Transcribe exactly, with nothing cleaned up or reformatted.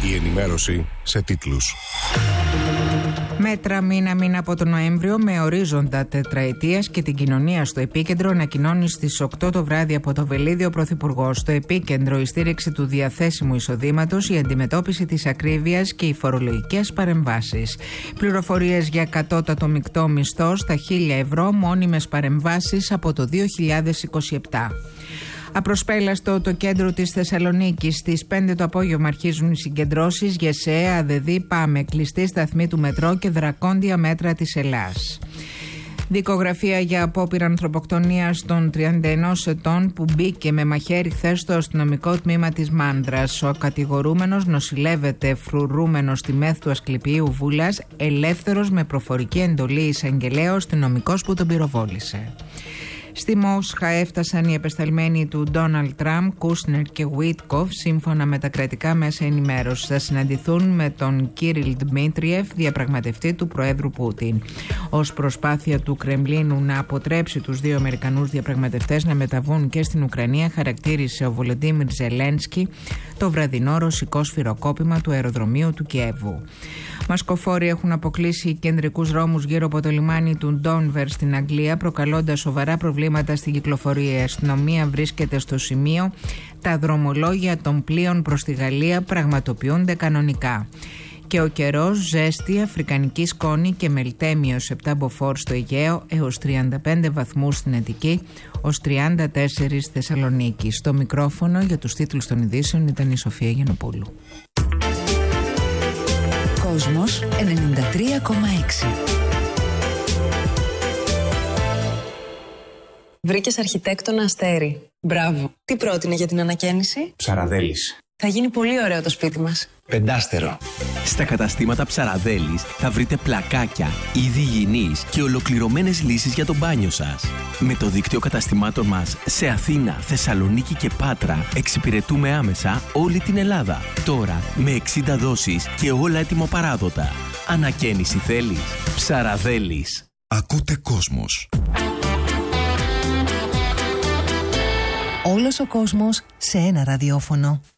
Η ενημέρωση σε τίτλους. Μέτρα μήνα μήνα από τον Νοέμβριο με ορίζοντα τετραετίας και την κοινωνία στο επίκεντρο, ανακοινώνει στις οκτώ το βράδυ από το Βελίδι ο Πρωθυπουργός. Στο επίκεντρο η στήριξη του διαθέσιμου εισοδήματος, η αντιμετώπιση της ακρίβειας και οι φορολογικές παρεμβάσεις. Πληροφορίες για κατώτατο μεικτό μισθό στα χίλια ευρώ, μόνιμες παρεμβάσεις από το δύο χιλιάδες είκοσι επτά. Απροσπέλαστο το κέντρο της Θεσσαλονίκης. Στις πέντε το απόγευμα αρχίζουν οι συγκεντρώσεις. ΓΕΣΕ, ΑΔΕΔΗ, ΠΑΜΕ, κλειστή σταθμή του μετρό και δρακόντια μέτρα της Ελλάς. Δικογραφία για απόπειρα ανθρωποκτονίας των τριάντα ενός ετών που μπήκε με μαχαίρι χθες στο αστυνομικό τμήμα της Μάνδρας. Ο κατηγορούμενος νοσηλεύεται φρουρούμενος στη μεθ του Ασκληπιείου Βούλας, ελεύθερος με προφορική εντολή εισαγγελέου αστυνομικός που τον πυροβόλησε. Στη Μόσχα έφτασαν οι επεσταλμένοι του Ντόναλντ Τραμπ, Κούσνερ και Βουίτκοφ, σύμφωνα με τα κρατικά μέσα ενημέρωσης. Θα συναντηθούν με τον Κύριλ Δημήτριεφ, διαπραγματευτή του Προέδρου Πούτιν. Ως προσπάθεια του Κρεμλίνου να αποτρέψει τους δύο Αμερικανούς διαπραγματευτές να μεταβούν και στην Ουκρανία, χαρακτήρισε ο Βολοντίμιρ Ζελένσκι το βραδινό ρωσικό σφυροκόπημα του αεροδρομίου του Κιέβου. Μασκοφόροι έχουν αποκλείσει κεντρικούς δρόμους γύρω από το λιμάνι του Ντόνβερ στην Αγγλία, προκαλώντας σοβαρά προβλήματα στην κυκλοφορία. Η αστυνομία βρίσκεται στο σημείο. Τα δρομολόγια των πλοίων προς τη Γαλλία πραγματοποιούνται κανονικά. Και ο καιρός, ζέστη, αφρικανική σκόνη και μελτέμιος επτά μποφόρ στο Αιγαίο έως τριάντα πέντε βαθμούς στην Αττική, ως τριάντα τέσσερα στη Θεσσαλονίκη. Στο μικρόφωνο για τους τίτλους των ειδήσεων ήταν η Σοφία Γιαννοπούλου. Κόσμος ενενήντα τρία κόμμα έξι. Βρήκες αρχιτέκτονα Αστέρι. Μπράβο. Τι πρότεινε για την ανακαίνιση? Ψαραδέλης. Θα γίνει πολύ ωραίο το σπίτι μας. Πεντάστερο. Στα καταστήματα Ψαραδέλης θα βρείτε πλακάκια, είδη υγιεινής και ολοκληρωμένες λύσεις για το μπάνιο σας. Με το δίκτυο καταστημάτων μας σε Αθήνα, Θεσσαλονίκη και Πάτρα εξυπηρετούμε άμεσα όλη την Ελλάδα. Τώρα με εξήντα δόσεις και όλα έτοιμο-παράδοτα. Ανακαίνιση θέλεις? Ψαραδέλης. Ακούτε Κόσμος. Όλος ο κόσμος σε ένα ραδιόφωνο.